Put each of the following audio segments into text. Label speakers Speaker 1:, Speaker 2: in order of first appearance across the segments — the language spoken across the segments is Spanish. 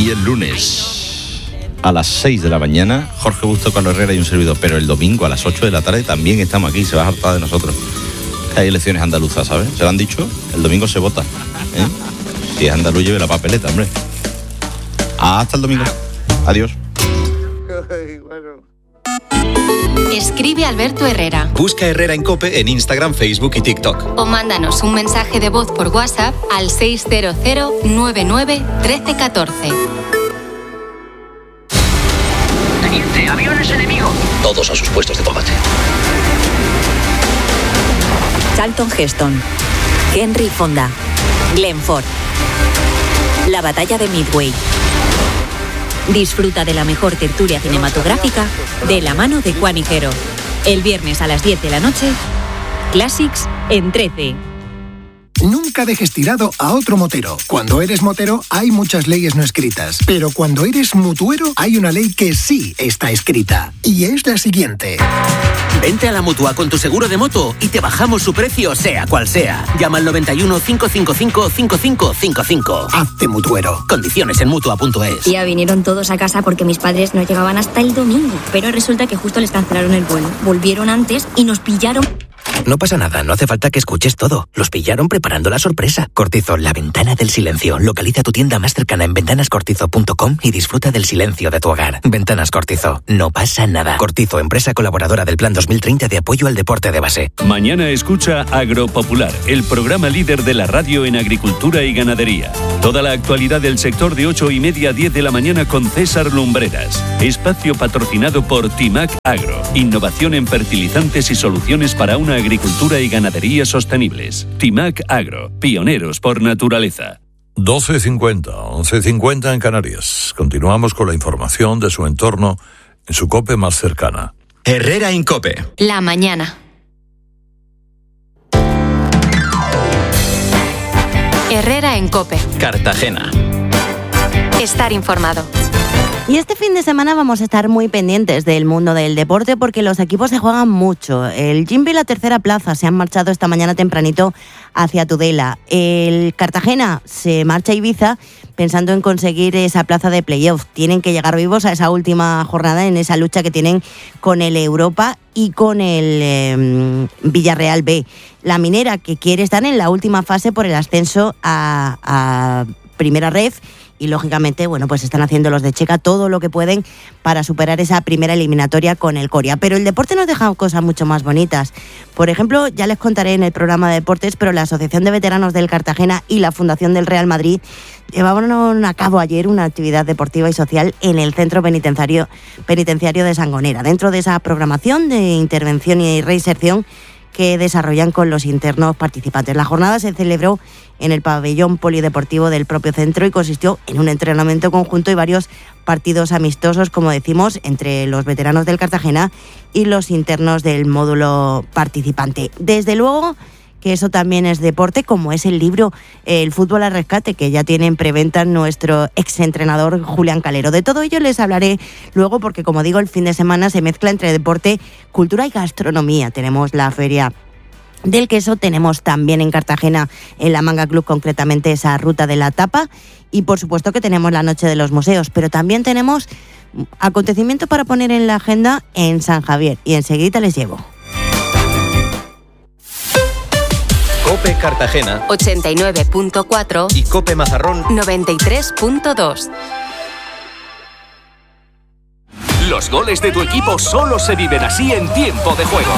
Speaker 1: Y el lunes a las 6 de la mañana, Jorge Busto, Carlos Herrera y un servidor. Pero el domingo a las 8 de la tarde también estamos aquí, se va a hartar de nosotros. Hay elecciones andaluzas, ¿sabes? ¿Se lo han dicho? El domingo se vota, ¿eh? Si es andaluz, lleve la papeleta, hombre. Hasta el domingo. Adiós.
Speaker 2: Escribe Alberto Herrera.
Speaker 3: Busca Herrera en COPE en Instagram, Facebook y TikTok.
Speaker 2: O mándanos un mensaje de voz por WhatsApp al 600 99 1314.
Speaker 4: Teniente, aviones enemigos.
Speaker 5: Todos a sus puestos de combate.
Speaker 6: Charlton Heston, Henry Fonda, Glenn Ford. La batalla de Midway. Disfruta de la mejor tertulia cinematográfica de la mano de Juan Higuero. El viernes a las 10 de la noche, Classics en 13.
Speaker 7: Nunca dejes tirado a otro motero. Cuando eres motero hay muchas leyes no escritas, pero cuando eres mutuero hay una ley que sí está escrita, y es la siguiente.
Speaker 8: Vente a la Mutua con tu seguro de moto y te bajamos su precio sea cual sea. Llama al 91 555 5555.
Speaker 7: Hazte mutuero.
Speaker 8: Condiciones en Mutua.es.
Speaker 9: Ya vinieron todos a casa porque mis padres no llegaban hasta el domingo, pero resulta que justo les cancelaron el vuelo. Volvieron antes y nos pillaron.
Speaker 10: No pasa nada, no hace falta que escuches todo. Los pillaron preparando la sorpresa. Cortizo, la ventana del silencio. Localiza tu tienda más cercana en ventanascortizo.com y disfruta del silencio de tu hogar. Ventanas Cortizo, no pasa nada. Cortizo, empresa colaboradora del Plan 2030 de apoyo al deporte de base.
Speaker 11: Mañana escucha Agropopular, el programa líder de la radio en agricultura y ganadería. Toda la actualidad del sector de 8:30 a 10 de la mañana con César Lumbreras. Espacio patrocinado por Timac Agro. Innovación en fertilizantes y soluciones para una agricultura y ganadería sostenibles. Timac Agro, pioneros por naturaleza.
Speaker 12: 12:50, 11:50 en Canarias. Continuamos con la información de su entorno en su COPE más cercana.
Speaker 3: Herrera en COPE.
Speaker 2: La mañana. Herrera en COPE.
Speaker 3: Cartagena.
Speaker 2: Estar informado.
Speaker 13: Y este fin de semana vamos a estar muy pendientes del mundo del deporte porque los equipos se juegan mucho. El Jimby y la Tercera Plaza se han marchado esta mañana tempranito hacia Tudela. El Cartagena se marcha a Ibiza pensando en conseguir esa plaza de playoff. Tienen que llegar vivos a esa última jornada en esa lucha que tienen con el Europa y con el Villarreal B. La Minera, que quiere estar en la última fase por el ascenso a Primera Ref. Y lógicamente, bueno, pues están haciendo los de Checa todo lo que pueden para superar esa primera eliminatoria con el Coria. Pero el deporte nos deja cosas mucho más bonitas. Por ejemplo, ya les contaré en el programa de deportes, pero la Asociación de Veteranos del Cartagena y la Fundación del Real Madrid llevaron a cabo ayer una actividad deportiva y social en el Centro Penitenciario de Sangonera. Dentro de esa programación de intervención y reinserción que desarrollan con los internos participantes. La jornada se celebró en el pabellón polideportivo del propio centro y consistió en un entrenamiento conjunto y varios partidos amistosos, como decimos, entre los veteranos del Cartagena y los internos del módulo participante. Desde luego que eso también es deporte, como es el libro El fútbol al rescate, que ya tiene en preventa nuestro exentrenador Julián Calero. De todo ello les hablaré luego porque, como digo, el fin de semana se mezcla entre deporte, cultura y gastronomía. Tenemos la feria del queso, tenemos también en Cartagena, en la Manga Club concretamente, esa ruta de la tapa y por supuesto que tenemos la noche de los museos, pero también tenemos acontecimiento para poner en la agenda en San Javier y enseguida les llevo.
Speaker 3: COPE Cartagena
Speaker 2: 89.4
Speaker 3: y COPE Mazarrón
Speaker 2: 93.2.
Speaker 14: Los goles de tu equipo solo se viven así en tiempo de juego.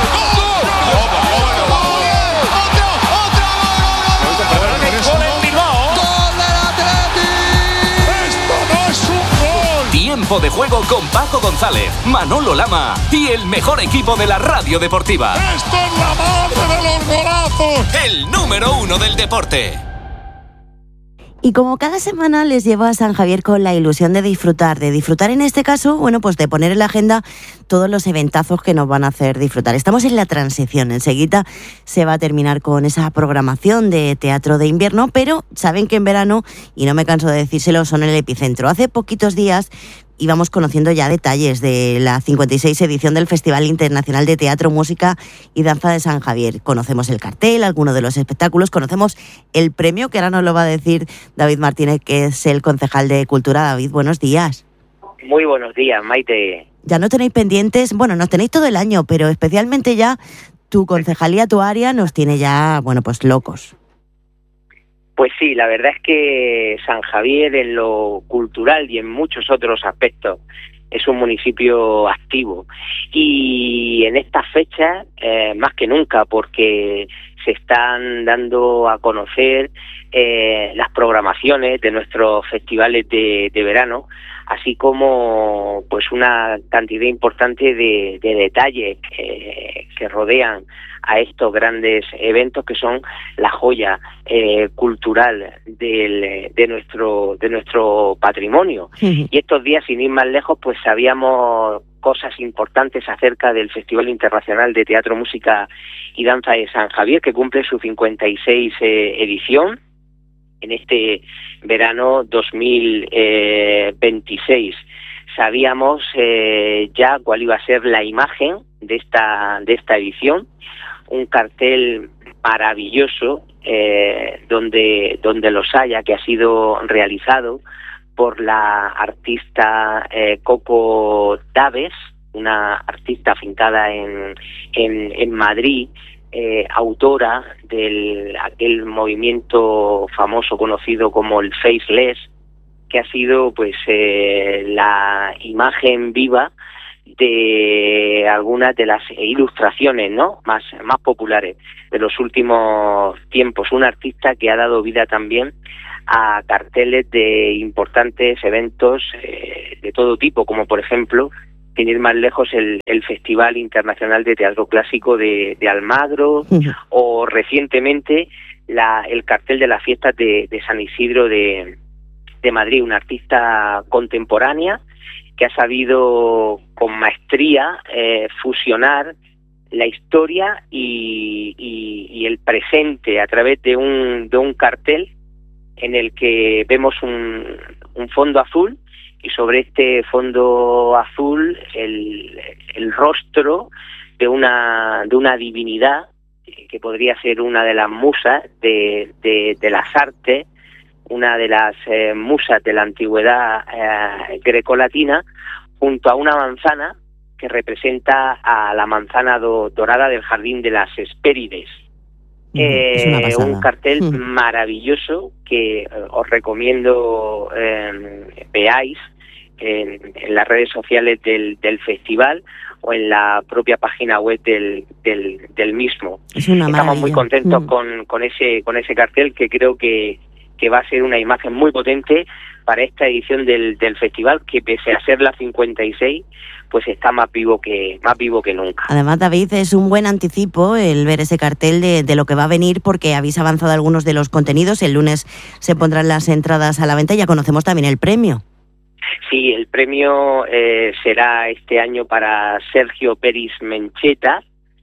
Speaker 14: Tiempo de juego con Paco González, Manolo Lama y el mejor equipo de la radio deportiva.
Speaker 15: ¡Esto es la madre de los golazos!
Speaker 14: El número 1 del deporte.
Speaker 13: Y como cada semana les llevo a San Javier con la ilusión de disfrutar en este caso, bueno, pues de poner en la agenda todos los eventazos que nos van a hacer disfrutar. Estamos en la transición, enseguida se va a terminar con esa programación de teatro de invierno, pero saben que en verano, y no me canso de decírselo, son el epicentro. Hace poquitos días y vamos conociendo ya detalles de la 56 edición del Festival Internacional de Teatro, Música y Danza de San Javier. Conocemos el cartel, algunos de los espectáculos, conocemos el premio, que ahora nos lo va a decir David Martínez, que es el concejal de Cultura. David, buenos días.
Speaker 5: Muy buenos días, Maite.
Speaker 13: Ya no tenéis pendientes, bueno, nos tenéis todo el año, pero especialmente ya tu concejalía, tu área, nos tiene ya, bueno, pues locos.
Speaker 5: Pues sí, la verdad es que San Javier en lo cultural y en muchos otros aspectos es un municipio activo, y en estas fechas más que nunca, porque se están dando a conocer las programaciones de nuestros festivales de verano, así como pues una cantidad importante de detalles que rodean a estos grandes eventos, que son la joya cultural de nuestro patrimonio. Y estos días, sin ir más lejos, pues sabíamos cosas importantes acerca del Festival Internacional de Teatro, Música y Danza de San Javier, que cumple su 56 edición en este verano 2026. Sabíamos ya cuál iba a ser la imagen de esta edición, un cartel maravilloso donde los haya, que ha sido realizado por la artista Coco Daves, una artista afincada en Madrid, autora de aquel movimiento famoso conocido como el Faceless, que ha sido pues la imagen viva de algunas de las ilustraciones, ¿no?, más populares de los últimos tiempos. Un artista que ha dado vida también a carteles de importantes eventos de todo tipo, como por ejemplo, sin ir más lejos, el Festival Internacional de Teatro Clásico de Almagro, o recientemente el cartel de las fiestas de San Isidro de Madrid, una artista contemporánea que ha sabido con maestría fusionar la historia y el presente a través de un cartel en el que vemos un fondo azul, y sobre este fondo azul el rostro de una divinidad que podría ser una de las musas de las artes, una de las musas de la antigüedad grecolatina, junto a una manzana que representa a la manzana dorada del Jardín de las Hespérides. Un cartel maravilloso que os recomiendo veáis en las redes sociales del festival o en la propia página web del mismo. Estamos muy contentos con ese cartel, que creo que va a ser una imagen muy potente para esta edición del festival, que pese a ser la 56, pues está más vivo que nunca.
Speaker 13: Además, David, es un buen anticipo el ver ese cartel de lo que va a venir, porque habéis avanzado algunos de los contenidos. El lunes se pondrán las entradas a la venta y ya conocemos también el premio.
Speaker 5: Sí, el premio será este año para Sergio Peris Mencheta,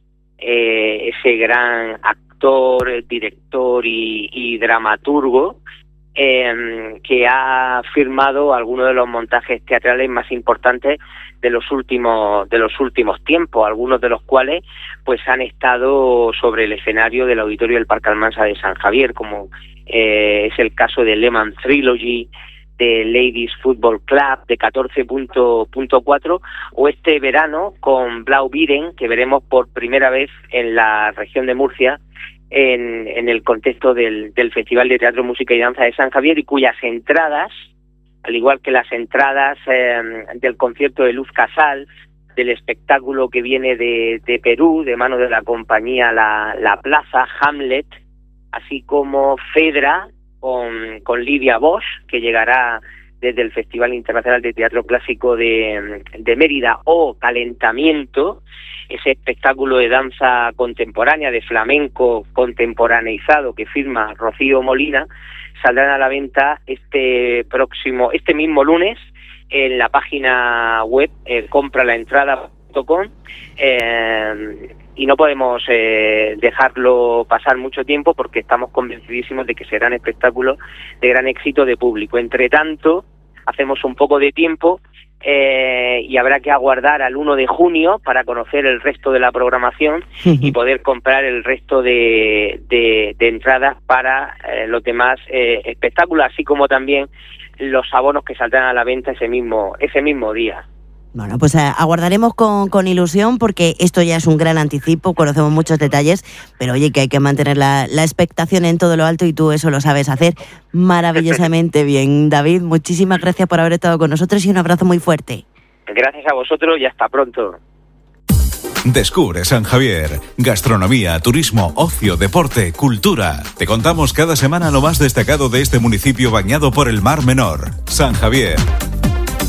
Speaker 5: ese gran actor, director y dramaturgo, que ha firmado algunos de los montajes teatrales más importantes de los últimos tiempos, algunos de los cuales pues han estado sobre el escenario del Auditorio del Parque Almansa de San Javier, como es el caso de Lehman Trilogy, de Ladies Football Club, de 14.4, o este verano con Blau Viren, que veremos por primera vez en la región de Murcia, en el contexto del Festival de Teatro, Música y Danza de San Javier, y cuyas entradas, al igual que las entradas del concierto de Luz Casal, del espectáculo que viene de Perú, de mano de la compañía La Plaza, Hamlet, así como Fedra, con Lidia Bosch, que llegará desde el Festival Internacional de Teatro Clásico de Mérida, o Calentamiento, ese espectáculo de danza contemporánea, de flamenco contemporaneizado que firma Rocío Molina, saldrán a la venta este mismo lunes en la página web compralaentrada.com, y no podemos dejarlo pasar mucho tiempo, porque estamos convencidísimos de que serán espectáculos de gran éxito de público. Entre tanto, hacemos un poco de tiempo y habrá que aguardar al 1 de junio para conocer el resto de la programación y poder comprar el resto de entradas para los demás espectáculos, así como también los abonos que saldrán a la venta ese mismo día.
Speaker 13: Bueno, pues aguardaremos con ilusión, porque esto ya es un gran anticipo, conocemos muchos detalles, pero oye, que hay que mantener la expectación en todo lo alto, y tú eso lo sabes hacer maravillosamente bien. David, muchísimas gracias por haber estado con nosotros y un abrazo muy fuerte.
Speaker 5: Gracias a vosotros y hasta pronto.
Speaker 16: Descubre San Javier. Gastronomía, turismo, ocio, deporte, cultura. Te contamos cada semana lo más destacado de este municipio bañado por el Mar Menor. San Javier.